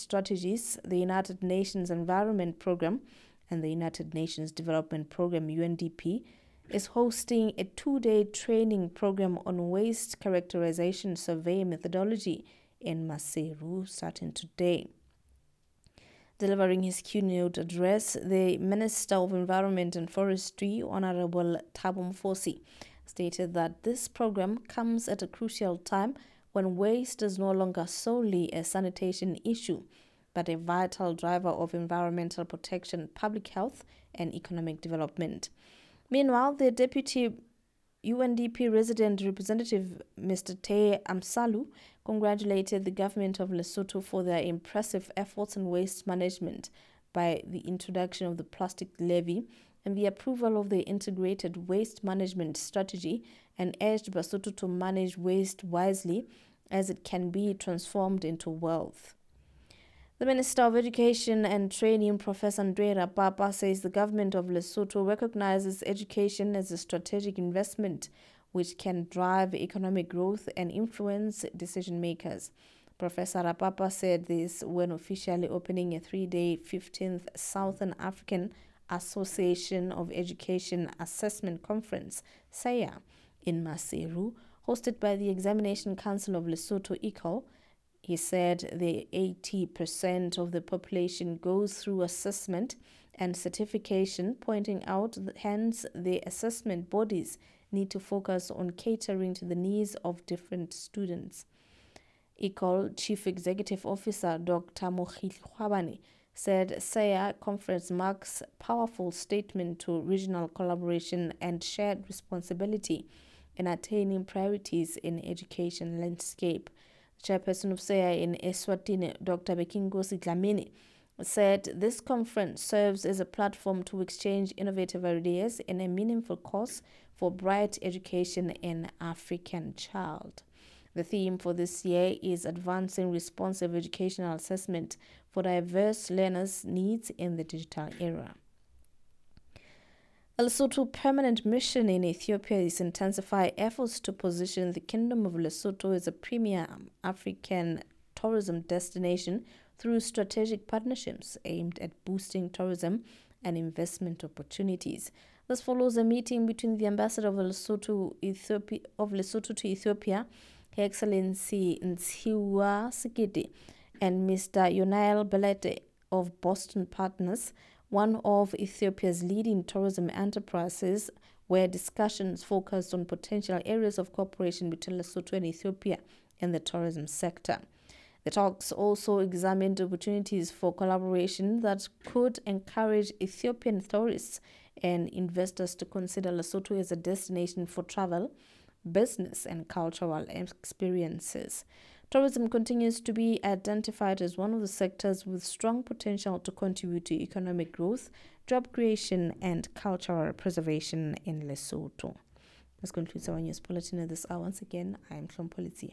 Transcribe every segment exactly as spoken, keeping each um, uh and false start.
Strategies, the United Nations Environment Programme, and the United Nations Development Programme U N D P is hosting a two-day training program on waste characterization survey methodology in Maseru starting today. Delivering his keynote address, the Minister of Environment and Forestry, Honorable Thabo Mfosi, stated that this program comes at a crucial time when waste is no longer solely a sanitation issue, but a vital driver of environmental protection, public health, and economic development. Meanwhile, the Deputy U N D P resident representative, Mister Te Amsalu, congratulated the government of Lesotho for their impressive efforts in waste management by the introduction of the plastic levy and the approval of the integrated waste management strategy, and urged Basotho to manage waste wisely as it can be transformed into wealth. The Minister of Education and Training, Professor Ndwera Papa, says the government of Lesotho recognizes education as a strategic investment which can drive economic growth and influence decision makers. Professor Rapapa said this when officially opening a three-day fifteenth Southern African Association of Education Assessment Conference, S A Y A, in Maseru, hosted by the Examination Council of Lesotho, E C O L. He said the eighty percent of the population goes through assessment and certification, pointing out that hence the assessment bodies need to focus on catering to the needs of different students. E C O L Chief Executive Officer Doctor Mohile said S A Y A conference marks a powerful statement to regional collaboration and shared responsibility in attaining priorities in education landscape. Chairperson of S A Y A in Eswatini, Doctor Bekingosi Dlamini, said this conference serves as a platform to exchange innovative ideas in a meaningful cause for bright education in African child. The theme for this year is Advancing Responsive Educational Assessment for Diverse Learners' Needs in the Digital Era. A Lesotho permanent mission in Ethiopia is intensifying efforts to position the Kingdom of Lesotho as a premier African tourism destination through strategic partnerships aimed at boosting tourism and investment opportunities. This follows a meeting between the ambassador of Lesotho, Ethiopia, of Lesotho to Ethiopia, Her Excellency Ntsiwa Sikiti, and Mister Yonael Belete of Boston Partners, one of Ethiopia's leading tourism enterprises, where discussions focused on potential areas of cooperation between Lesotho and Ethiopia in the tourism sector. The talks also examined opportunities for collaboration that could encourage Ethiopian tourists and investors to consider Lesotho as a destination for travel, business, and cultural experiences. Tourism continues to be identified as one of the sectors with strong potential to contribute to economic growth, job creation, and cultural preservation in Lesotho. This concludes our news bulletin at this hour. Once again, I am Klompolitia.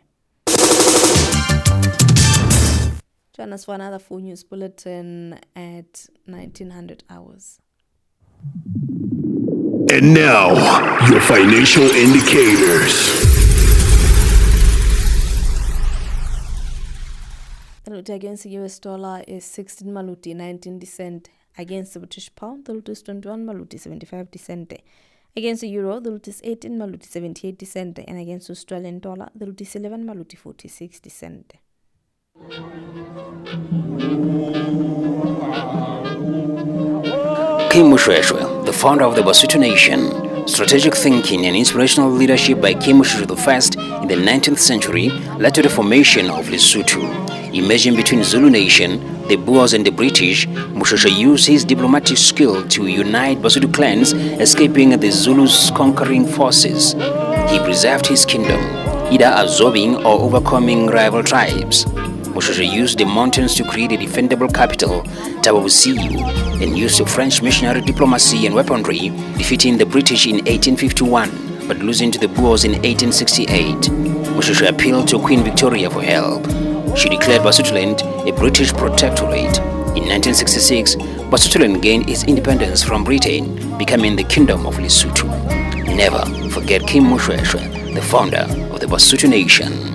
Join us for another full news bulletin at nineteen hundred hours. And now, your financial indicators. The rupee against the U S dollar is sixteen maluti nineteen cent. Against the British pound, the rupee is twenty-one maluti seventy-five cent. Against the euro, the rupee is eighteen maluti seventy-eight cent. And against the Australian dollar, the rupee is eleven maluti forty-six cent. Kim Mushweshwe, the founder of the Basotho Nation. Strategic thinking and inspirational leadership by King Mushweshwe the First in the nineteenth century led to the formation of Lesotho. Emerging between Zulu Nation, the Boers and the British, Mushweshwe used his diplomatic skill to unite Basotho clans, escaping the Zulus' conquering forces. He preserved his kingdom, either absorbing or overcoming rival tribes. Mushweshwe used the mountains to create a defendable capital, Thaba Bosiu, and used the French missionary diplomacy and weaponry, defeating the British in eighteen fifty-one, but losing to the Boers in eighteen sixty-eight. Mushweshwe appealed to Queen Victoria for help. She declared Basotholand a British protectorate. In nineteen sixty-six, Basotholand gained its independence from Britain, becoming the Kingdom of Lesotho. Never forget King Mushweshwe, the founder of the Basotho Nation.